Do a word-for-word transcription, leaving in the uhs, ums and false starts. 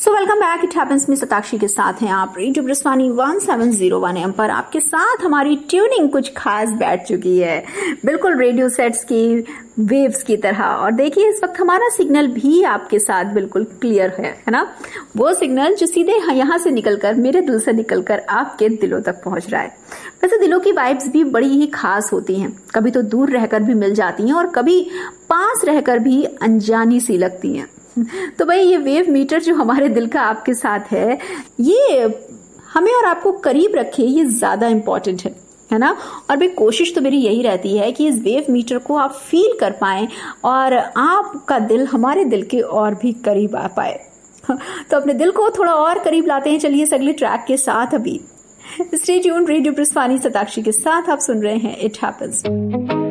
So welcome back, it happens में सताक्षी के साथ हैं आप radio ब्रिस्वानी one seven zero one M पर। आपके साथ हमारी ट्यूनिंग कुछ खास बैठ चुकी है, बिल्कुल रेडियो सेट्स की वेव्स की तरह। और देखिए इस वक्त हमारा सिग्नल भी आपके साथ बिल्कुल क्लियर है, है ना। वो सिग्नल जो सीधे यहाँ से निकलकर मेरे दिल से निकलकर आपके दिलों तक पहुंच रहा है। वैसे दिलों की वाइब्स भी बड़ी ही खास होती हैं, कभी तो दूर रहकर भी मिल जाती हैं और कभी पास रहकर भी अनजानी सी लगती हैं। तो भाई ये वेव मीटर जो हमारे दिल का आपके साथ है, ये हमें और आपको करीब रखे, ये ज्यादा इंपॉर्टेंट है, है ना। और भाई कोशिश तो मेरी यही रहती है कि इस वेव मीटर को आप फील कर पाएं और आपका दिल हमारे दिल के और भी करीब आ पाए। तो अपने दिल को थोड़ा और करीब लाते हैं। चलिए इस अगले ट्रैक के साथ अभी स्टे ट्यून्ड, रेडियो ब्रिस्वानी सताक्षी के साथ आप सुन रहे हैं इट हैपेंस।